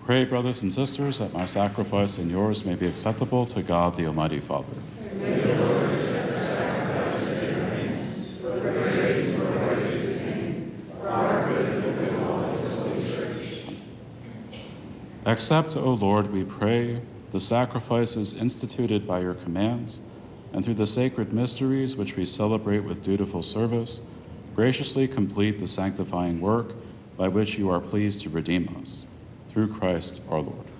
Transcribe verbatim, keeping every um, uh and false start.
Pray, brothers and sisters, that my sacrifice and yours may be acceptable to God, the Almighty Father. May the Lord accept the sacrifice of your hands, for the praise and glory of his name, for our good and the good of all his holy church. Accept, O Lord, we pray, the sacrifices instituted by your commands, and through the sacred mysteries which we celebrate with dutiful service, graciously complete the sanctifying work by which you are pleased to redeem us. Through Christ our Lord.